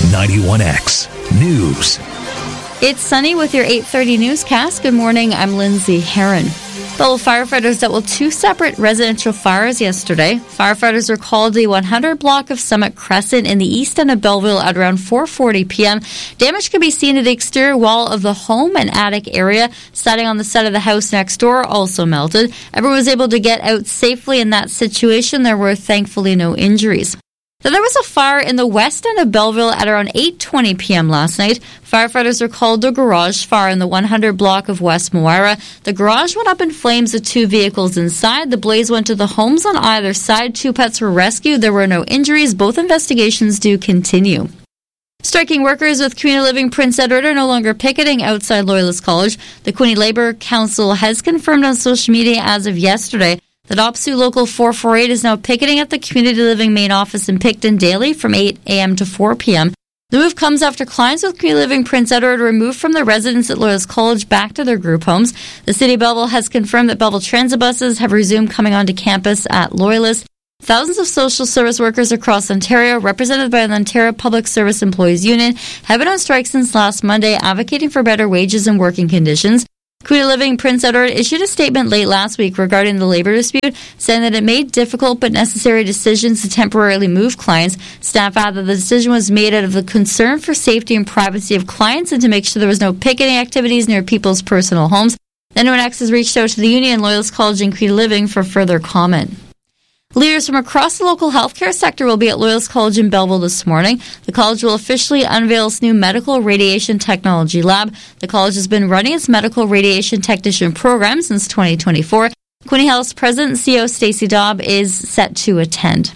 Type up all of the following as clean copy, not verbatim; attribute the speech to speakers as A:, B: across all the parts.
A: 91X News.
B: It's Sunny with your 8:30 newscast. Good morning, I'm Lindsay Herron. Belleville firefighters dealt with two separate residential fires yesterday. Firefighters were called the 100 block of Summit Crescent in the east end of Belleville at around 4:40 p.m. Damage could be seen at the exterior wall of the home and attic area. Siding on the side of the house next door also melted. Everyone was able to get out safely in that situation. There were thankfully no injuries. Then there was a fire in the west end of Belleville at around 8:20 p.m. last night. Firefighters were called the garage fire in the 100 block of West Moira. The garage went up in flames with two vehicles inside. The blaze went to the homes on either side. Two pets were rescued. There were no injuries. Both investigations do continue. Striking workers with Community Living Prince Edward are no longer picketing outside Loyalist College. The Quinte Labour Council has confirmed on social media as of yesterday that OPSU Local 448 is now picketing at the Community Living main office in Picton daily from 8 a.m. to 4 p.m. The move comes after clients with Community Living Prince Edward were removed from their residence at Loyalist College back to their group homes. The City of Belleville has confirmed that Belleville transit buses have resumed coming onto campus at Loyalist. Thousands of social service workers across Ontario, represented by the Ontario Public Service Employees Union, have been on strike since last Monday, advocating for better wages and working conditions. Community Living Prince Edward issued a statement late last week regarding the labor dispute, saying that it made difficult but necessary decisions to temporarily move clients. Staff added that the decision was made out of the concern for safety and privacy of clients and to make sure there was no picketing activities near people's personal homes. NYX has reached out to the union, Loyalist College, and Community Living for further comment. Leaders from across the local healthcare sector will be at Loyalist College in Belleville this morning. The college will officially unveil its new medical radiation technology lab. The college has been running its medical radiation technician program since 2024. Quinte Health's president and CEO Stacey Dobb is set to attend.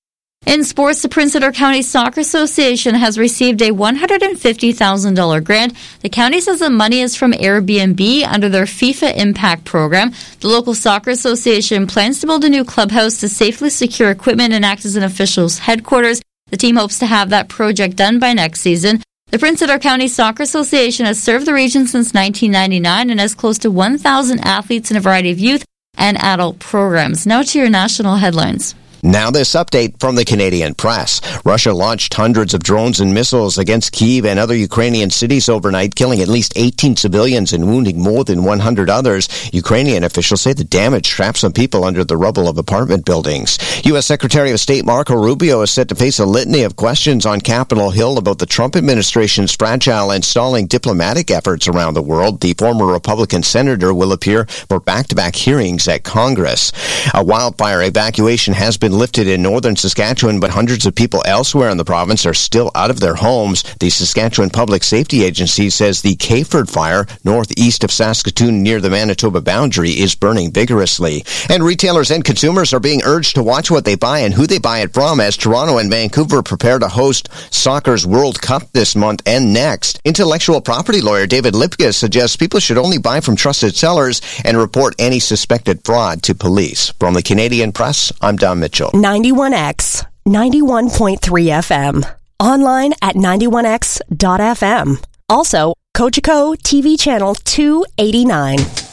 B: In sports, the Prince Edward County Soccer Association has received a $150,000 grant. The county says the money is from Airbnb under their FIFA Impact program. The local soccer association plans to build a new clubhouse to safely secure equipment and act as an official's headquarters. The team hopes to have that project done by next season. The Prince Edward County Soccer Association has served the region since 1999 and has close to 1,000 athletes in a variety of youth and adult programs. Now to your national headlines.
C: Now this update from the Canadian press. Russia launched hundreds of drones and missiles against Kyiv and other Ukrainian cities overnight, killing at least 18 civilians and wounding more than 100 others. Ukrainian officials say the damage trapped some people under the rubble of apartment buildings. U.S. Secretary of State Marco Rubio is set to face a litany of questions on Capitol Hill about the Trump administration's fragile and stalling diplomatic efforts around the world. The former Republican senator will appear for back-to-back hearings at Congress. A wildfire evacuation has been lifted in northern Saskatchewan, but hundreds of people elsewhere in the province are still out of their homes. The Saskatchewan Public Safety Agency says the Kayford fire, northeast of Saskatoon near the Manitoba boundary, is burning vigorously. And retailers and consumers are being urged to watch what they buy and who they buy it from as Toronto and Vancouver prepare to host soccer's World Cup this month and next. Intellectual property lawyer David Lipka suggests people should only buy from trusted sellers and report any suspected fraud to police. From the Canadian Press, I'm Don Mitchell.
D: 91X, 91.3 FM. Online at 91x.fm. Also, Cogeco TV channel 289.